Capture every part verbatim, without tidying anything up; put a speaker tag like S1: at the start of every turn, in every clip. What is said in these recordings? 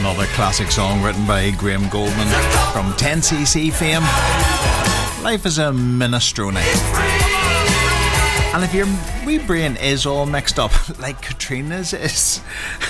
S1: another classic song written by Graham Goldman from ten C C fame. Life is a minestrone. And if your wee brain is all mixed up, like Katrina's is,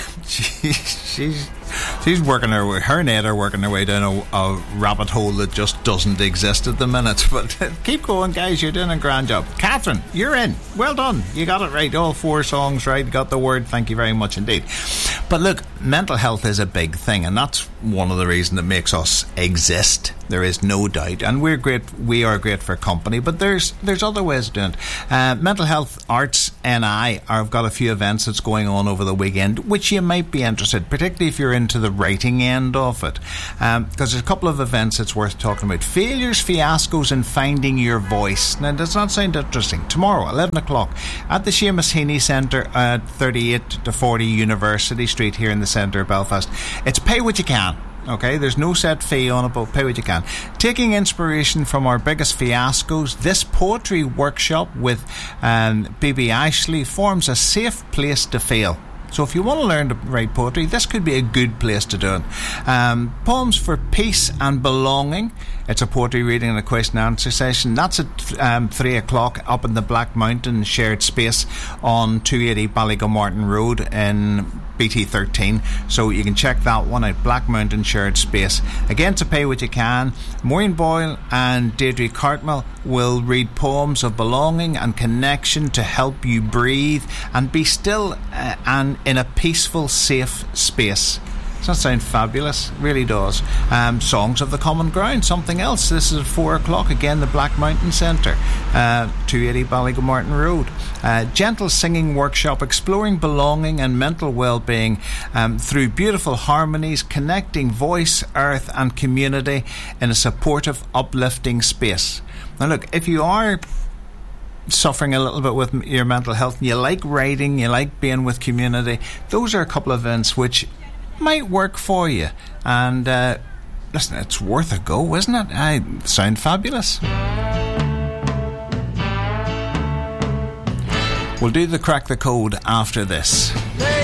S1: she, she's she's working her way, her and Ed are working their way down a, a rabbit hole that just doesn't exist at the minute. But keep going, guys, you're doing a grand job. Catherine, you're in. Well done. You got it right. All four songs right. Got the word. Thank you very much indeed. But look, mental health is a big thing, and that's one of the reasons that makes us exist. There is no doubt, and we're great. We are great for company, but there's there's other ways of doing it. Uh, Mental Health Arts N I have got a few events that's going on over the weekend, which you might be interested, particularly if you're into the writing end of it, because um, there's a couple of events that's worth talking about. Failures, fiascos, and finding your voice. Now, does that sound interesting? Tomorrow, eleven o'clock, at the Seamus Heaney Centre at thirty-eight to forty University Street here in the centre of Belfast. It's pay what you can. Okay, there's no set fee on it, but pay what you can. Taking inspiration from our biggest fiascos, this poetry workshop with um, B B Ashley forms a safe place to fail. So if you want to learn to write poetry, this could be a good place to do it. Um, Poems for Peace and Belonging. It's a poetry reading and a question and answer session. That's at um, three o'clock up in the Black Mountain shared space on two eighty Ballygilmartin Road in B T thirteen. So you can check that one out, Black Mountain shared space. Again, to pay what you can. Maureen Boyle and Deirdre Cartmel will read poems of belonging and connection to help you breathe and be still uh, and in a peaceful, safe space. Does that sound fabulous? It really does. Um, Songs of the Common Ground, something else. This is at four o'clock, again, the Black Mountain Centre, uh, two eighty Ballygilmartin Road. Uh, gentle singing workshop, exploring belonging and mental well-being um, through beautiful harmonies, connecting voice, earth and community in a supportive, uplifting space. Now look, if you are suffering a little bit with your mental health, and you like writing, you like being with community, those are a couple of events which might work for you. And uh, listen, it's worth a go, isn't it? I sound fabulous. We'll do the Crack the Code after this.